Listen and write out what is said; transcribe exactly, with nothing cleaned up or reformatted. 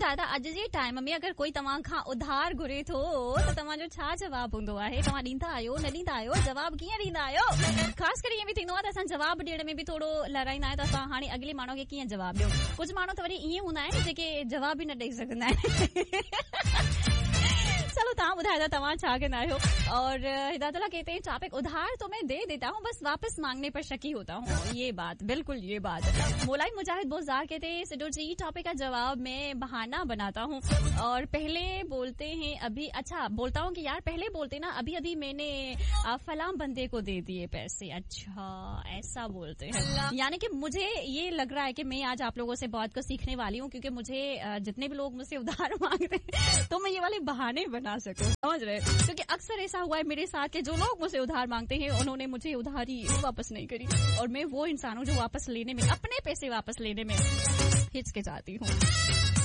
ॿुधायो त अॼु जे टाइम में अगरि कोई तव्हां खां उधार घुरे थो त तव्हांजो छा जवाबु हूंदो आहे? तव्हां ॾींदा आहियो, न ॾींदा आहियो? जवाबु कीअं ॾींदा आहियो? ख़ासि करे ईअं बि थींदो आहे त असां जवाबु ॾियण में बि थोरो लड़ाईंदा आहियूं, त असां हाणे अॻिले माण्हू खे कीअं जवाबु ॾियूं? कुझु माण्हू त वरी ईअं हूंदा आहिनि जेके जवाबु बि न ॾेई सघंदा आहिनि। चलो तव्हां ॿुधायो था तव्हां छा कंदा आहियो? और हिदायतुल्लाह कहते हैं टॉपिक उधार तो मैं दे देता हूँ, बस वापस मांगने पर शकी होता हूँ। ये बात, बिल्कुल ये बात। मोलाई मुजाहिद बोजार कहते हैं सिडोर जी टॉपिक का जवाब मैं बहाना बनाता हूँ और पहले बोलते हैं अभी, अच्छा बोलता हूँ कि यार पहले बोलते ना अभी अभी मैंने फलां बंदे को दे दिए पैसे। अच्छा ऐसा बोलते हैं, यानी कि मुझे ये लग रहा है कि मैं आज आप लोगों से बहुत कुछ सीखने वाली हूँ, क्योंकि मुझे जितने भी लोग मुझसे उधार मांगते हैं तो मैं ये वाले बहाने बना सकूं, समझ रहे? क्योंकि अक्सर ऐसा हुआ है मेरे साथ कि जो लोग मुझसे उधार मांगते हैं उन्होंने मुझे उधारी वापस नहीं करी, और मैं वो इंसान हूँ जो वापस लेने में, अपने पैसे वापस लेने में हिचकिचाती हूँ।